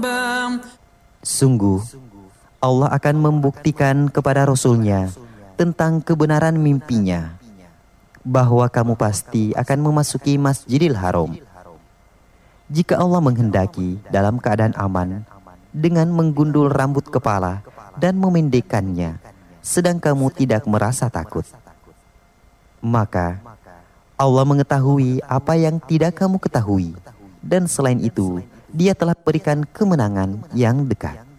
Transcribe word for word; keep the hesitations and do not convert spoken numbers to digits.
Sungguh, Allah akan membuktikan kepada Rasul-Nya tentang kebenaran mimpinya, bahwa kamu pasti akan memasuki Masjidil Haram. Jika Allah menghendaki dalam keadaan aman, dengan menggundul rambut kepala dan memendekkannya, sedang kamu tidak merasa takut, maka Allah mengetahui apa yang tidak kamu ketahui, dan selain itu, Dia telah berikan kemenangan yang dekat.